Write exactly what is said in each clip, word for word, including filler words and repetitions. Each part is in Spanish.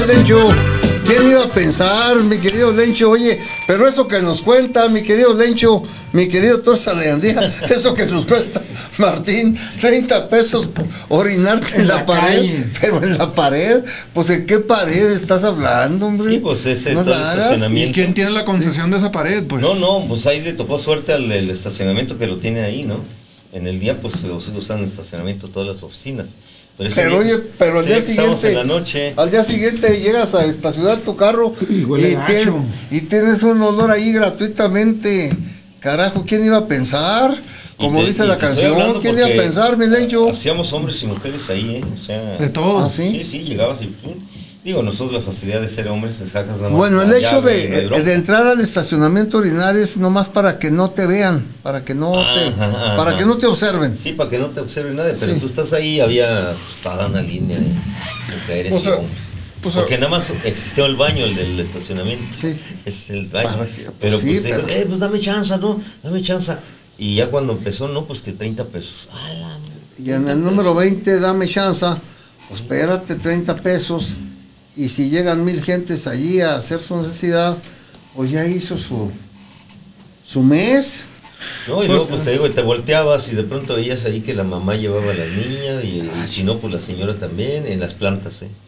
Lencho. ¿Quién iba a pensar, mi querido Lencho? Oye, pero eso que nos cuenta, mi querido Lencho, mi querido Torza de Andía, eso que nos cuesta, Martín, treinta pesos por orinarte en, en la, la pared, calle. Pero en la pared, pues ¿en qué pared estás hablando, hombre? Sí, pues ese ¿No todo el estacionamiento. ¿Y quién tiene la concesión sí. de esa pared? Pues? No, no, pues ahí le tocó suerte al el estacionamiento que lo tiene ahí, ¿no? En el día, pues se usan estacionamiento todas las oficinas. Pero, pero día, oye, pero al día siguiente, en la noche. al día siguiente llegas a estacionar tu carro y, y, tienes, y tienes un olor ahí gratuitamente. Carajo, ¿quién iba a pensar? Como te, dice la canción, ¿quién iba a pensar, mi Lencho? Hacíamos hombres y mujeres ahí, ¿eh? O sea, de todo. ¿Ah, sí? Sí, sí, llegabas y... Digo, nosotros la facilidad de ser hombres se sacas nada más. Bueno, el hecho de, de, de entrar al estacionamiento urinario es nomás para que no te vean, para que no ajá, te ajá. para que no te observen. Sí, para que no te observen nadie, pero sí. Tú estás ahí, había pues, toda una línea de mujeres o sea, y hombres. Pues, porque nada más existía el baño, el del estacionamiento. Sí. Es el baño. Para que, pues, pero sí, pues, pero... Digo, eh, pues dame chance, ¿no? Dame chance. Y ya cuando empezó, no, pues que treinta pesos. ¡Ala! Y en el número veinte, dame chance, pues espérate, treinta pesos. Y si llegan mil gentes allí a hacer su necesidad, pues ya hizo su su mes. No, y pues, luego pues te digo, te volteabas y de pronto veías ahí que la mamá llevaba a las niñas y, y si no, pues la señora también, en las plantas, ¿eh?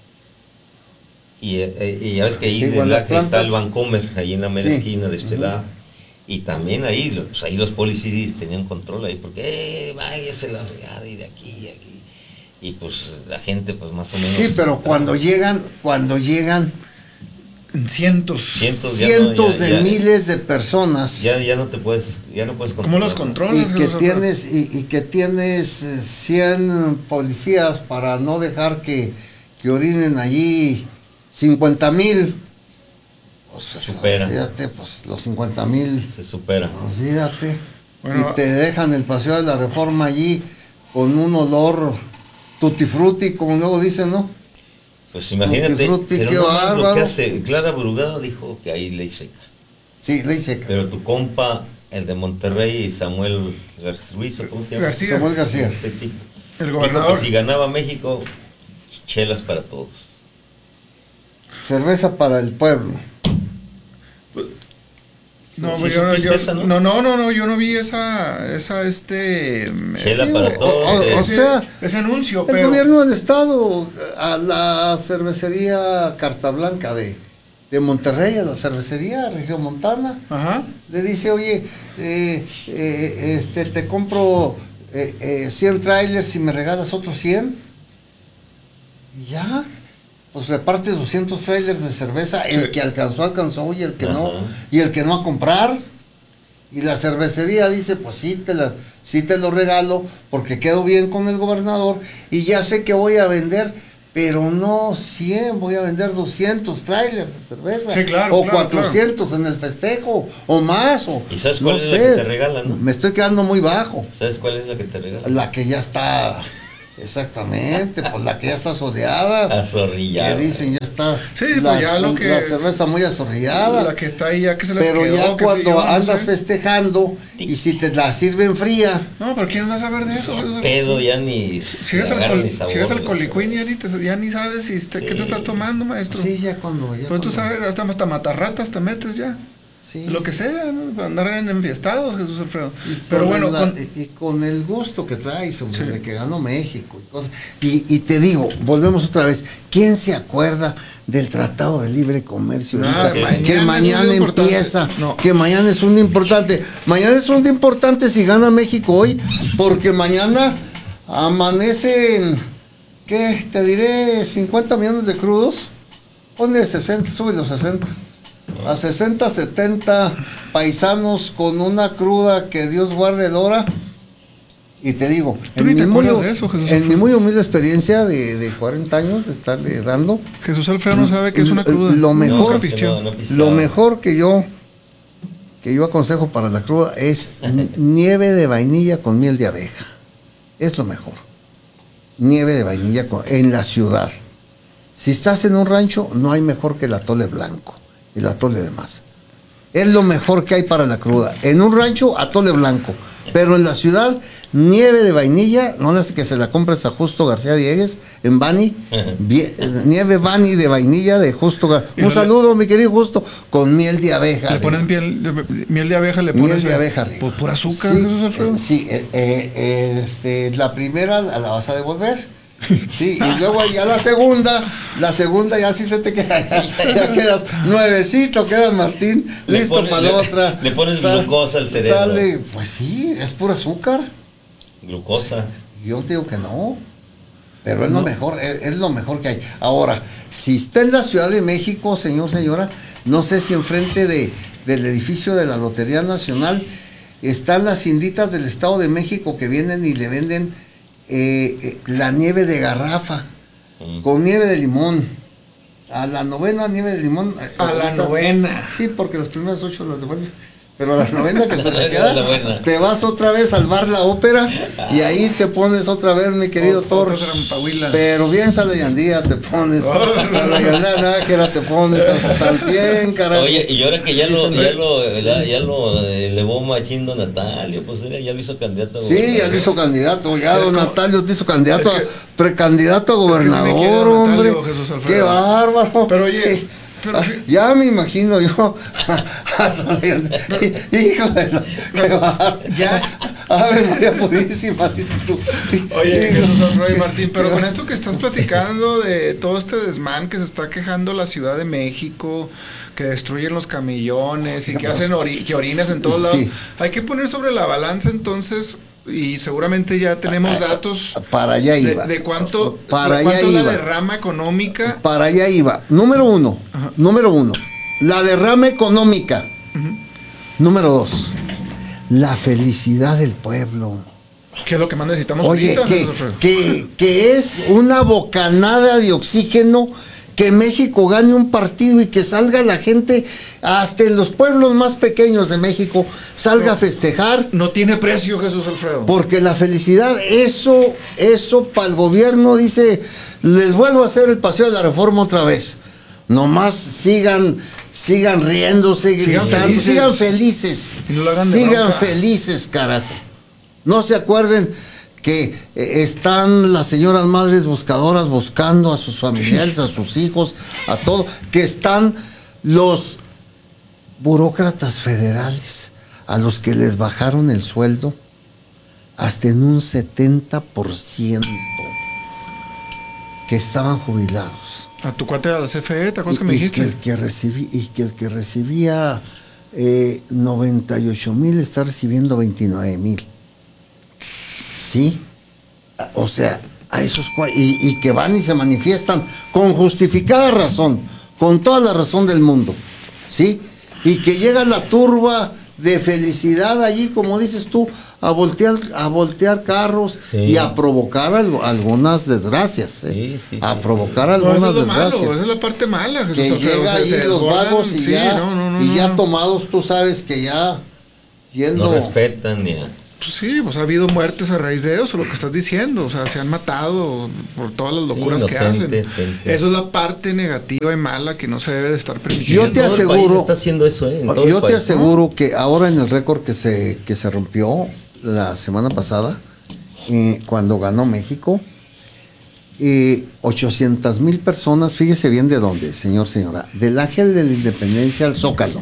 Y, eh, y ya ves que ahí de la que está el Vancomer, ahí en la mera sí. esquina de este uh-huh. lado. Y también ahí, pues ahí los policías tenían control ahí, porque, eh, váyase la fregada y de aquí y aquí. Y pues la gente pues más o menos... Sí, pero cuando llegan, cuando llegan cientos, cientos, cientos no, ya, de ya, miles de personas... Ya, ya no te puedes, ya no puedes controlar. ¿Cómo los controlas? Y que tienes, y, y que tienes cien policías para no dejar que, que orinen allí cincuenta mil. Pues, se supera. Olvídate, pues los cincuenta mil... Se supera. Olvídate. Bueno, y te dejan el Paseo de la Reforma allí con un olor... Tutti frutti, como luego dicen, ¿no? Pues imagínate, tutti frutti, pero qué no bárbaro. Lo que hace Clara Brugada dijo que hay ley seca. Sí, ley seca. Pero tu compa, el de Monterrey, Samuel Ruiz, ¿cómo se llama? García. Samuel García. Este tipo. El gobernador. Dijo que si ganaba México, chelas para todos. Cerveza para el pueblo. No, ¿Sí yo, yo, esa, ¿no? no, no, no, no, yo no vi esa, esa, este... Chela sí, para o, todos. O, o, o sea, ese anuncio, el pero... gobierno del estado, a la cervecería Carta Blanca de, de Monterrey, a la cervecería Regiomontana, Ajá. le dice, oye, eh, eh, este, te compro eh, eh, cien trailers y me regalas otros cien. Y ya... pues reparte doscientos trailers de cerveza, el sí. que alcanzó, alcanzó, y el que Ajá. no, y el que no a comprar. Y la cervecería dice, pues sí te, la, sí te lo regalo, porque quedo bien con el gobernador, y ya sé que voy a vender, pero no cien, voy a vender doscientos trailers de cerveza. Sí, claro, o claro, cuatrocientos claro. en el festejo, o más, o... ¿Y sabes cuál no es sé, la que te regalan, no? Me estoy quedando muy bajo. ¿Sabes cuál es la que te regalan? La que ya está... Exactamente, pues la que ya está soleada. Azorrillada. Que dicen ya está sí, la, pues ya lo que la cerveza muy azorrillada. La que está ahí ya que se les Pero quedó, ya cuando yo, andas no sé. festejando y si te la sirven fría. No, pero ¿quién va a saber de eso? Ya pedo ya ni si eres alcohol, si eres alcoholicuín ya ni, te, ya ni sabes si te, sí. qué te estás tomando, maestro. Sí, ya cuando ya Pero cuando... tú sabes, hasta, hasta matarratas te metes ya. Sí, lo que sea, ¿no? Para andar en enfiestados, Jesús Alfredo. Y pero bueno, la, con... y con el gusto que traes, hombre, sí. de que ganó México y cosas. Y, y te digo, volvemos otra vez, ¿quién se acuerda del Tratado de Libre Comercio? Nada, que mañana, que mañana empieza, no. que mañana es un día importante. Mañana es un día importante si gana México hoy, porque mañana amanecen, ¿qué? Te diré, cincuenta millones de crudos. Ponle sesenta, sube los sesenta. A sesenta, setenta paisanos con una cruda que Dios guarde el hora. Y te digo, en, mi muy, eso, en mi muy humilde experiencia de, de cuarenta años de estarle dando, Jesús Alfredo no sabe que es una cruda. Lo mejor, no, no, no lo mejor que yo que yo aconsejo para la cruda es nieve de vainilla con miel de abeja. Es lo mejor. Nieve de vainilla con, en la ciudad. Si estás en un rancho, no hay mejor que el atole blanco. El atole de masa. es lo mejor que hay para la cruda. En un rancho, atole blanco. Pero en la ciudad, nieve de vainilla, no hace que se la compres a Justo García Diegues, en Bani, vie, nieve Bani de vainilla de Justo García. Un saludo, mi querido Justo, con miel de abeja. ¿Le ponen miel, miel de abeja? ¿Le pones miel de abeja arriba? Pues por azúcar. Sí, eh, sí eh, eh, este, la primera la, la vas a devolver. Sí, y luego ya la segunda, la segunda ya sí se te queda, ya, ya quedas nuevecito, quedas Martín, le listo pone, para le, la otra. Le pones Sal, glucosa al cerebro. Sale, pues sí, es puro azúcar. Glucosa. Yo te digo que no, pero es no. lo mejor, es, es lo mejor que hay. Ahora, si está en la Ciudad de México, señor, señora, no sé si enfrente de, del edificio de la Lotería Nacional están las inditas del Estado de México que vienen y le venden Eh, eh, la nieve de garrafa mm. con nieve de limón. A la novena nieve de limón. Eh, a la novena. Sí, porque las primeras ocho las devuelves. Pero a la novena que se te queda, te vas otra vez al bar La Ópera y ahí te pones otra vez, mi querido Torres. Pero bien salayandía te pones. Oh, salayandía nájera te pones hasta el cien, carajo. Oye, y ahora que ya lo, ya lo, ya, ya lo elevó machín don Natalio, pues ya lo hizo candidato a gobernador. Sí, ya lo hizo candidato, ya don Natalio te hizo candidato a, precandidato a gobernador, hombre. Qué bárbaro. Pero oye, Pero, ah, ya me imagino yo. Hijo de la, qué va. Ya. Ave María Purísima, dices tú. Oye, Jesús Roy Martín, pero con esto que estás platicando de todo este desmán que se está quejando la Ciudad de México, que destruyen los camellones y que hacen ori que orinas en todos lados, sí. Hay que poner sobre la balanza entonces. Y seguramente ya tenemos datos para allá iba. De, de cuánto, para de cuánto allá la iba. derrama económica. Para allá iba. Número uno. Ajá. Número uno. La derrama económica. Uh-huh. Número dos. La felicidad del pueblo. ¿Qué es lo que más necesitamos? Oye, ahorita, que, que, que es una bocanada de oxígeno. Que México gane un partido y que salga la gente hasta en los pueblos más pequeños de México, salga no, a festejar. No tiene precio, Jesús Alfredo. Porque la felicidad, eso, eso para el gobierno dice, les vuelvo a hacer el paseo de la reforma otra vez. Nomás sigan, sigan riéndose, sigan gritando, felices. sigan felices. Y no lo hagan de sigan bronca. felices, carajo. No se acuerden que eh, están las señoras madres buscadoras buscando a sus familiares, a sus hijos, a todo, que están los burócratas federales a los que les bajaron el sueldo hasta en un setenta por ciento, que estaban jubilados. ¿A tu cuate de la C F E? ¿Te acuerdas que me dijiste? Que el que recibí, y que el que recibía eh, noventa y ocho mil está recibiendo veintinueve mil. Sí, o sea, a esos y, y que van y se manifiestan con justificada razón, con toda la razón del mundo, ¿sí? Y que llega la turba de felicidad allí, como dices tú, a voltear, a voltear carros, sí. Y a provocar algo, algunas desgracias, ¿eh? Sí, sí, a provocar sí. algunas no, eso es lo desgracias. Malo, esa es la parte mala, Jesús que Alfredo, llega ahí los vagos y sí, ya, no, no, no, y ya no. tomados, tú sabes que ya yendo. No respetan ni a... Pues sí, pues ha habido muertes a raíz de eso, lo que estás diciendo, o sea, se han matado por todas las locuras sí, que hacen. Gente. Eso es la parte negativa y mala que no se debe de estar permitiendo. Yo te aseguro, está haciendo eso, ¿eh? En todo yo el te país. aseguro que ahora en el récord que se que se rompió la semana pasada, eh, cuando ganó México, eh, ochocientas mil personas, fíjese bien de dónde, señor, señora, del Ángel de la Independencia al Zócalo.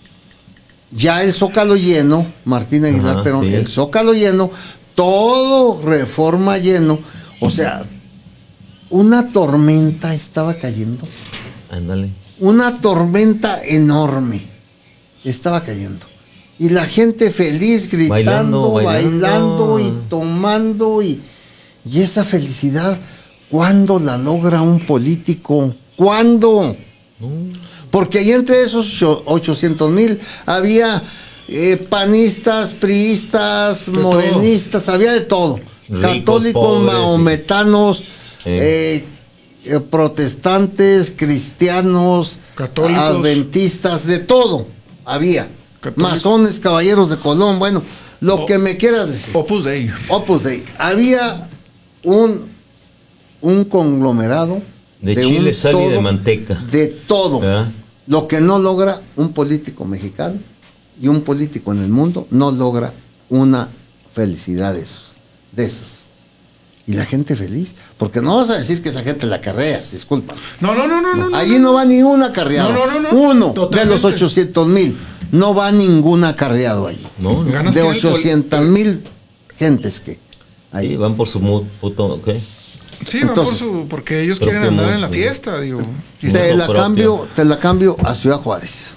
Ya el Zócalo lleno, Martín Aguilar Ajá, Perón, sí. El Zócalo lleno, todo Reforma lleno, o sea, una tormenta estaba cayendo. Ándale. Una tormenta enorme estaba cayendo. Y la gente feliz, gritando, bailando, bailando. bailando y tomando, y, y esa felicidad, ¿cuándo la logra un político? ¿Cuándo? Mm. Porque ahí entre esos ochocientos mil había eh, panistas, priistas, de morenistas, todo. Había de todo. Ricos, católicos, pobres, mahometanos, sí. eh, eh, protestantes, cristianos, católicos, adventistas, de todo había. Católico. Masones, caballeros de Colón, bueno, lo o, que me quieras decir. Opus Dei. Opus Dei. Había un, un conglomerado de, de chile, sal y de manteca. De todo. ¿verdad? Lo que no logra un político mexicano y un político en el mundo, no logra una felicidad de esos, de esas. Y la gente feliz, porque no vas a decir que esa gente la acarreas, disculpa. No, no, no, no. no, no Allí no, no va ni un acarreado. No, no, no, no. Uno Totalmente. de los ochocientos mil, no va ningún acarreado allí. No, no. De ochocientos mil gentes que ahí. Sí, van por su mood, puto, ¿ok? Sí, Entonces, van por su, porque ellos quieren andar mood, en la sí. fiesta, digo. Sí, Te la propio. cambio, te la cambio a Ciudad Juárez.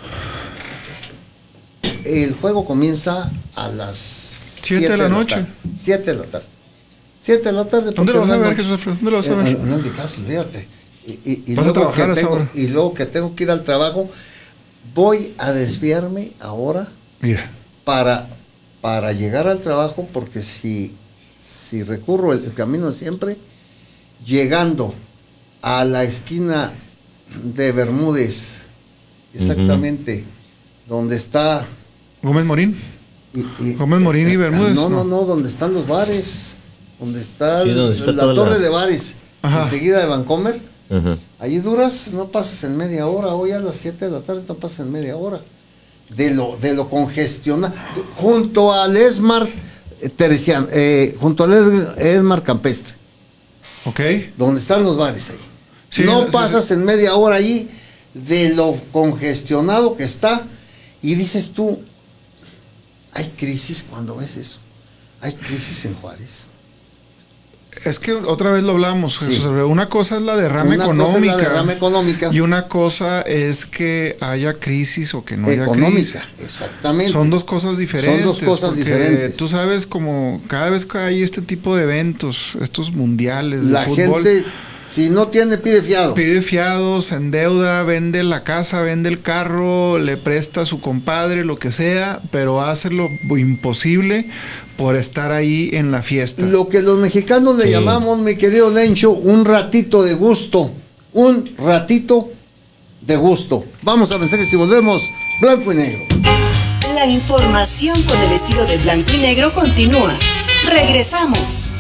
El juego comienza a las Siete de la noche. tarde. siete de la tarde. siete de la tarde. ¿Dónde lo vas no a ver, hay Jesús Alfredo? ¿Dónde lo vas a Eh, ver? No, no en mi casa, olvídate. Y, y, y ¿Vas a luego trabajar que a esa tengo, hora? y luego que tengo que ir al trabajo, voy a desviarme ahora Mira. para, para llegar al trabajo, porque si, si recurro el, el camino de siempre, llegando a la esquina de Bermúdez, exactamente, uh-huh. donde está... Gómez Morín. Y, y, Gómez Morín y Bermúdez. No, no, no, donde están los bares, donde está, sí, donde está la torre la... de bares, Ajá. enseguida de Vancomer. Ajá. Allí duras, no pasas en media hora, hoy a las siete de la tarde no pasas en media hora. De lo, de lo congestionado, junto al Esmar eh, Teresiano, eh, junto al Esmar Campestre. Ok. Donde están los bares ahí. Sí, no sí, pasas sí. en media hora allí de lo congestionado que está, y dices tú, hay crisis cuando ves eso. Hay crisis en Juárez. Es que otra vez lo hablamos, Jesús. Sí. Una cosa es la derrama una económica. Cosa es la derrama económica. Y una cosa es que haya crisis o que no económica, haya crisis. Exactamente. Son dos cosas diferentes. Son dos cosas diferentes. Tú sabes, como cada vez que hay este tipo de eventos, estos mundiales de la fútbol, gente, si no tiene, pide fiado. Pide fiado, se endeuda, vende la casa, vende el carro, le presta a su compadre, lo que sea, pero hace lo imposible por estar ahí en la fiesta. Lo que los mexicanos le sí. llamamos, mi querido Lencho, un ratito de gusto. Un ratito de gusto. Vamos a mensajes y volvemos. Blanco y negro. La información con el estilo de blanco y negro continúa. Regresamos.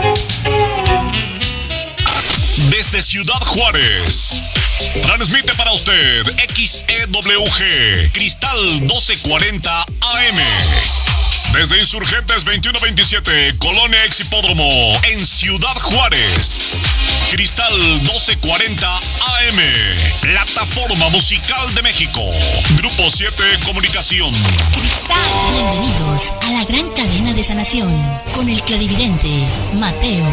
Desde Ciudad Juárez, transmite para usted X E W G, Cristal doce cuarenta A M. Desde Insurgentes veintiuno veintisiete, Colonia Ex Hipódromo, en Ciudad Juárez. Cristal doce cuarenta A M, Plataforma Musical de México. Grupo siete Comunicación. Bienvenidos a la gran cadena de sanación con el clarividente Mateo.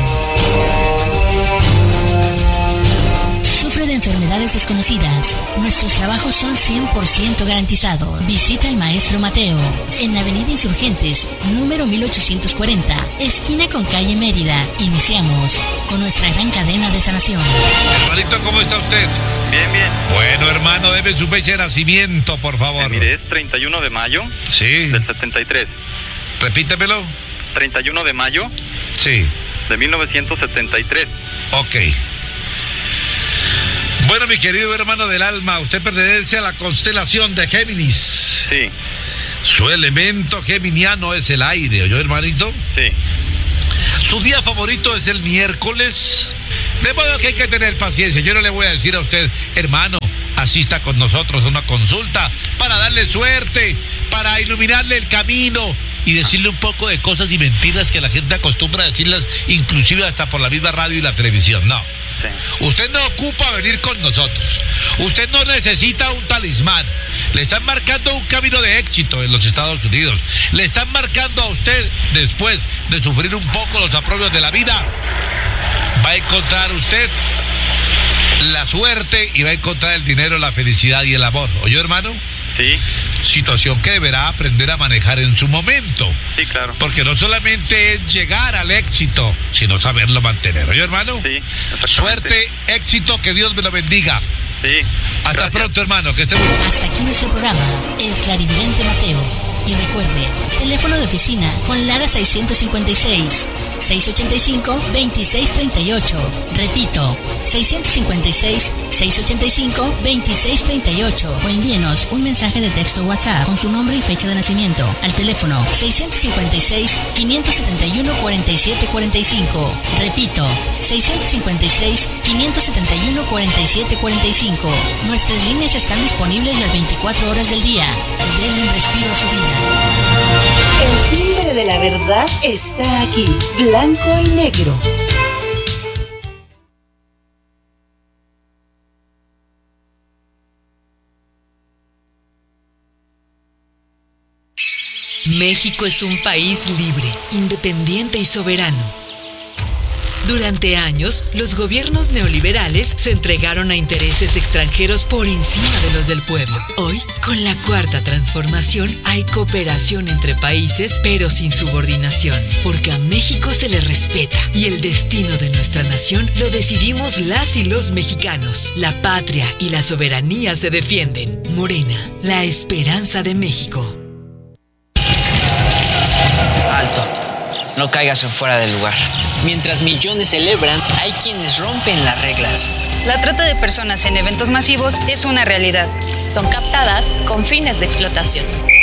Sufre de enfermedades desconocidas. Nuestros trabajos son cien por ciento garantizados. Visita al maestro Mateo en Avenida Insurgentes, número mil ochocientos cuarenta, esquina con calle Mérida. Iniciamos con nuestra gran cadena de sanación. Hermanito, ¿cómo está usted? Bien, bien. Bueno, hermano, debe su fecha de nacimiento, por favor. Eh, mire, es treinta y uno de mayo. Sí. Del setenta y tres. Repítemelo. treinta y uno de mayo. Sí. De mil novecientos setenta y tres. Ok. Bueno, mi querido hermano del alma, usted pertenece a la constelación de Géminis. Sí. Su elemento geminiano es el aire, ¿oyó, hermanito? Sí. Su día favorito es el miércoles. De modo que hay que tener paciencia. Yo no le voy a decir a usted, hermano, asista con nosotros a una consulta para darle suerte, para iluminarle el camino y decirle un poco de cosas y mentiras que la gente acostumbra a decirlas, inclusive hasta por la misma radio y la televisión. No. Sí. Usted no ocupa venir con nosotros. Usted no necesita un talismán. Le están marcando un camino de éxito en los Estados Unidos. Le están marcando a usted, después de sufrir un poco los aprobios de la vida, va a encontrar usted la suerte y va a encontrar el dinero, la felicidad y el amor. ¿Oyó, hermano? Sí. Situación que deberá aprender a manejar en su momento. Sí, claro. Porque no solamente es llegar al éxito, sino saberlo mantener. ¿Oye, hermano? Sí. Suerte, éxito, que Dios me lo bendiga. Sí. Hasta Gracias. Pronto, hermano, que esté muy bien. Hasta aquí nuestro programa, El Clarividente Mateo. Y recuerde, teléfono de oficina con Lara seiscientos cincuenta y seis, seis ocho cinco, dos seis tres ocho. Repito, seis cinco seis, seis ocho cinco, dos seis tres ocho. O envíenos un mensaje de texto WhatsApp con su nombre y fecha de nacimiento al teléfono seis cinco seis, cinco siete uno, cuatro siete cuatro cinco. Repito, seis cinco seis, cinco siete uno, cuatro siete cuatro cinco. Nuestras líneas están disponibles las veinticuatro horas del día. Den un respiro a su vida. El timbre de la verdad está aquí, blanco y negro. México es un país libre, independiente y soberano. Durante años, los gobiernos neoliberales se entregaron a intereses extranjeros por encima de los del pueblo. Hoy, con la cuarta transformación, hay cooperación entre países, pero sin subordinación, porque a México se le respeta y el destino de nuestra nación lo decidimos las y los mexicanos. La patria y la soberanía se defienden. Morena, la esperanza de México. Alto, no caigas en fuera del lugar. Mientras millones celebran, hay quienes rompen las reglas. La trata de personas en eventos masivos es una realidad. Son captadas con fines de explotación.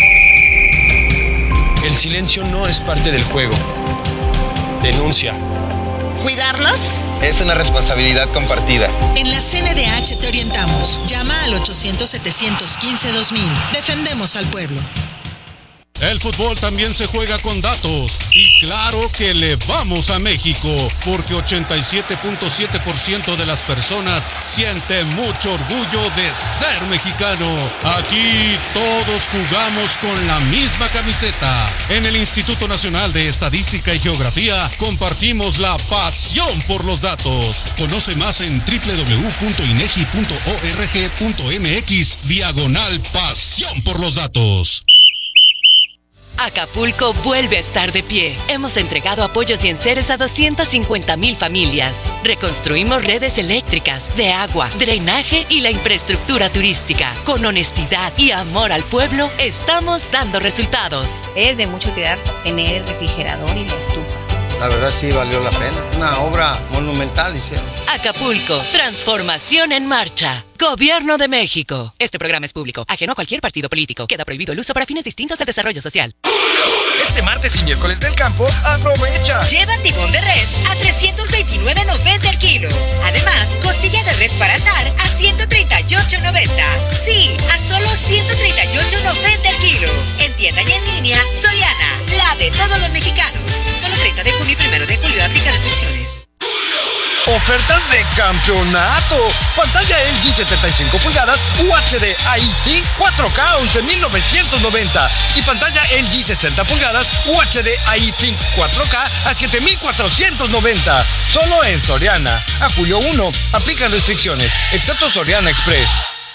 El silencio no es parte del juego. Denuncia. ¿Cuidarnos? Es una responsabilidad compartida. En la C N D H te orientamos. Llama al ochocientos, setecientos quince, dos mil. Defendemos al pueblo. El fútbol también se juega con datos y claro que le vamos a México porque ochenta y siete punto siete por ciento de las personas sienten mucho orgullo de ser mexicano. Aquí todos jugamos con la misma camiseta. En el Instituto Nacional de Estadística y Geografía compartimos la pasión por los datos. Conoce más en doble u doble u doble u punto inegi punto org punto m x diagonal pasión por los datos. Acapulco vuelve a estar de pie. Hemos entregado apoyos y enseres a doscientas cincuenta mil familias. Reconstruimos redes eléctricas, de agua, drenaje y la infraestructura turística. Con honestidad y amor al pueblo, estamos dando resultados. Es de mucho cuidar tener el refrigerador y la estufa. La verdad sí valió la pena. Una obra monumental hicieron. Acapulco, transformación en marcha. Gobierno de México. Este programa es público, ajeno a cualquier partido político. Queda prohibido el uso para fines distintos al desarrollo social. Este martes y miércoles del campo, aprovecha. Lleva tibón de res a trescientos veintinueve noventa el kilo. Además, costilla de res para asar a ciento treinta y ocho noventa. Sí, a solo ciento treinta y ocho noventa el kilo. En tienda y en línea, Soriana, la de todos los mexicanos. Solo treinta de junio y primero de julio aplica restricciones. Ofertas de campeonato. Pantalla L G setenta y cinco pulgadas U H D I T cuatro K once mil novecientos noventa y pantalla L G sesenta pulgadas U H D I T cuatro K a siete mil cuatrocientos noventa. Solo en Soriana. A julio uno. Aplican restricciones, excepto Soriana Express.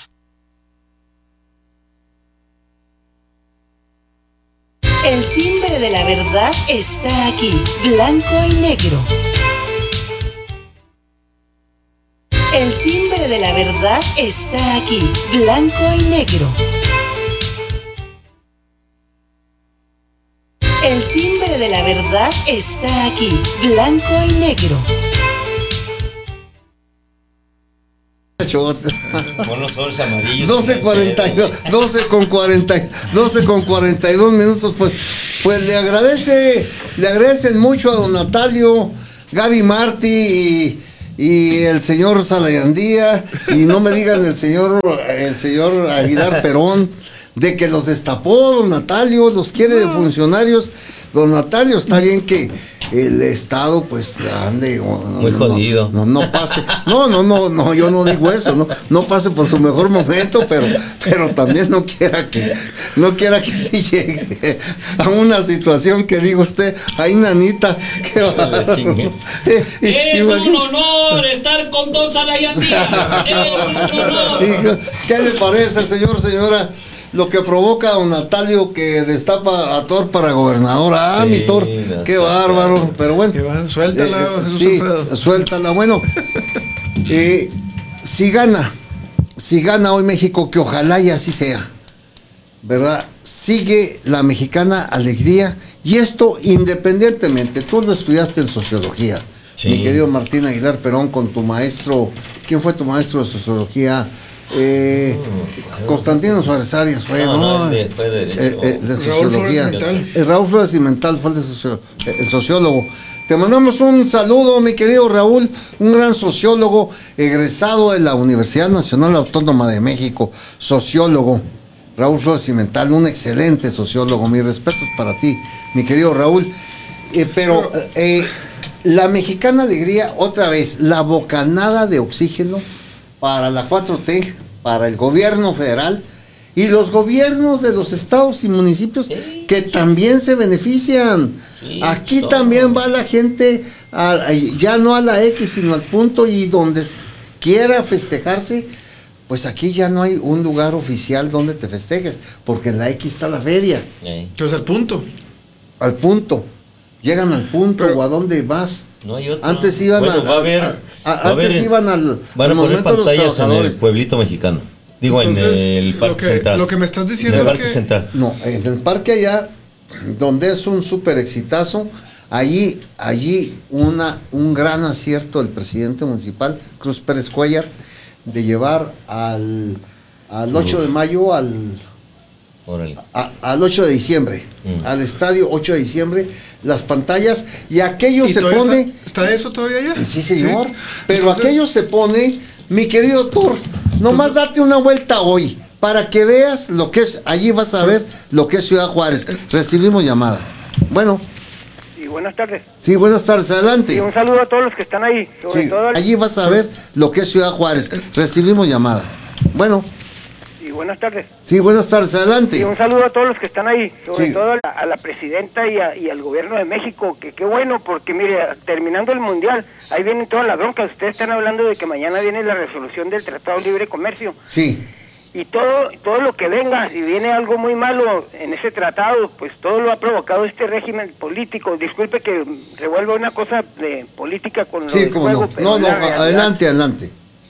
El timbre de la verdad está aquí, blanco y negro. El timbre de la verdad está aquí, blanco y negro. El timbre de la verdad está aquí, blanco y negro. doce cuarenta y dos, doce con cuarenta, doce con cuarenta y dos minutos, pues, pues le agradece, le agradecen mucho a don Natalio, Gaby Martí y y el señor Salayandía, y no me digan el señor, el señor Aguilar Perón, de que los destapó don Natalio, los quiere de funcionarios. Don Natalio, está bien que el Estado pues ande no, muy jodido. No, no, no pase, no, no, no, no, yo no digo eso, no, no pase por su mejor momento, pero, pero también no quiera que, no quiera que sí llegue a una situación que digo usted, ay nanita, que va. Eh, es un honor estar con don Salayandía. Es un honor. ¿Qué le parece, señor, señora? Lo que provoca a don Natalio que destapa a Thor para gobernador. Ah, sí, mi Thor, no, qué bárbaro. Claro. Pero bueno. Van, suéltala, eh, sí, suéltala. Bueno, eh, si gana, si gana hoy México, que ojalá y así sea. ¿verdad? Sigue la mexicana alegría, y esto independientemente, tú lo estudiaste en sociología, sí. Mi querido Martín Aguilar Perón, con tu maestro, ¿quién fue tu maestro de sociología? Eh, no, Constantino Suárez Arias fue, ¿no? no, no de, fue de, eh, eh, de sociología. Raúl Flores eh, Raúl Flores Cimental fue el, de socio, eh, el sociólogo. Te mandamos un saludo, mi querido Raúl, un gran sociólogo, egresado de la Universidad Nacional Autónoma de México, sociólogo. Raúl Flores Cimental, un excelente sociólogo. Mis respetos para ti, mi querido Raúl. Eh, pero eh, la mexicana alegría, otra vez, la bocanada de oxígeno para la cuatro T, para el gobierno federal y los gobiernos de los estados y municipios, sí, que también se benefician. Sí, aquí todo. También va la gente, a, ya no a la X, sino al punto, y donde quiera festejarse, pues aquí ya no hay un lugar oficial donde te festejes, porque en la X está la feria. Sí. Entonces al punto. Al punto. Llegan al punto. Pero, o a dónde vas. No hay otro. Antes iban bueno, a, va a haber, a, a, va antes a iban al, van al a poner pantallas en el pueblito mexicano. Digo, entonces, en el Parque lo que, Central. Lo que me estás diciendo en el es Parque que... Central. No, en el parque allá, donde es un súper exitazo, allí, allí una, un gran acierto del presidente municipal, Cruz Pérez Cuellar, de llevar al, al ocho de mayo, al, a, al ocho de diciembre, mm. al estadio ocho de diciembre, las pantallas, y aquello ¿Y se pone... Está, ¿Está eso todavía allá? Sí, señor, ¿Sí? pero Entonces, aquello se pone, mi querido Thor, nomás date una vuelta hoy, para que veas lo que es, allí vas a ver lo que es Ciudad Juárez. Recibimos llamada. Bueno. Sí, buenas tardes. Sí, buenas tardes, adelante. Y un saludo a todos los que están ahí, sobre sí, todo... Al... allí vas a ver lo que es Ciudad Juárez. Recibimos llamada. Bueno. Sí, buenas tardes. Sí, buenas tardes, adelante. Y un saludo a todos los que están ahí, sobre sí. todo a la, a la presidenta y, a, y al gobierno de México, que qué bueno, porque mire, terminando el mundial, ahí vienen todas las broncas. Ustedes están hablando de que mañana viene la resolución del Tratado de Libre Comercio. Sí. Y todo todo lo que venga, si viene algo muy malo en ese tratado, pues todo lo ha provocado este régimen político. Disculpe que revuelva una cosa de política con lo sí, del juego, no, pero no, no, adelante, adelante.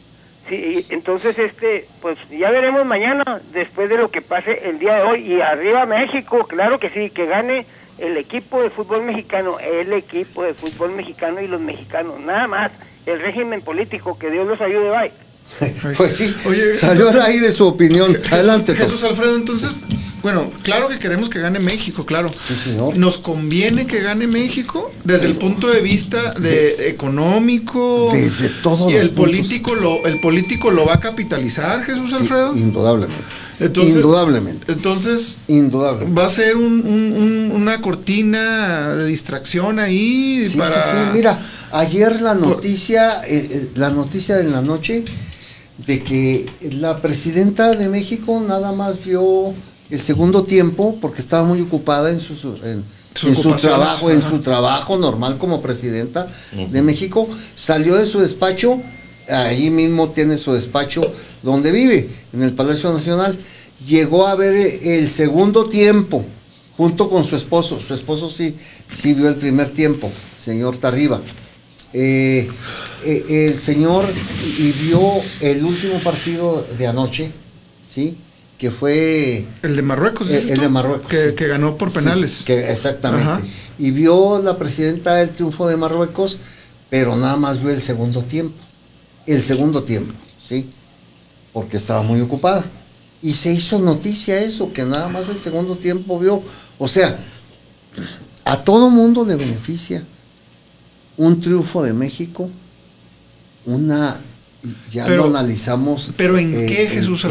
Sí, entonces este, pues ya veremos mañana, después de lo que pase el día de hoy, y arriba México, claro que sí, que gane el equipo de fútbol mexicano, el equipo de fútbol mexicano y los mexicanos, nada más, el régimen político, que Dios los ayude, bye. Pues sí, oye, salió al aire su opinión. Adelante, Jesús Alfredo. Entonces, bueno, claro que queremos que gane México, claro. Sí, señor. ¿Nos conviene que gane México desde el punto de vista de, de económico? Desde todo. Y el político lo, el político lo va a capitalizar, Jesús Alfredo. Sí, indudablemente. Entonces, indudablemente. Entonces, indudablemente. Va a ser un, un, un, una cortina de distracción ahí sí, para. Sí, sí. Mira, ayer la noticia, eh, la noticia de la noche, de que la presidenta de México nada más vio el segundo tiempo porque estaba muy ocupada en su en, en su trabajo, ajá. en su trabajo normal como presidenta uh-huh. de México. Salió de su despacho, ahí mismo tiene su despacho donde vive, en el Palacio Nacional. Llegó a ver el segundo tiempo junto con su esposo. Su esposo sí, sí vio el primer tiempo, señor Tarriba. Eh, eh, el señor y vio el último partido de anoche, ¿sí? Que fue... El de Marruecos, El, el de Marruecos. Que, sí. que ganó por penales. Sí, que exactamente. Ajá. Y vio la presidenta el triunfo de Marruecos, pero nada más vio el segundo tiempo. El segundo tiempo, ¿sí? Porque estaba muy ocupada. Y se hizo noticia eso, que nada más el segundo tiempo vio. O sea, a todo mundo le beneficia un triunfo de México, una, ya pero, lo analizamos. Pero ¿en eh, qué, Jesús?